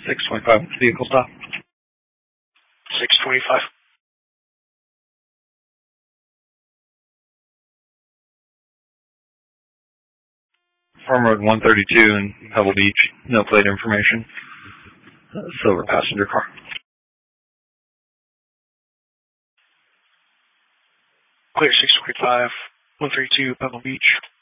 625 vehicle stop. 625. Farm Road 132 in Pebble Beach. No plate information. Silver passenger car. Clear 625, 132, Pebble Beach.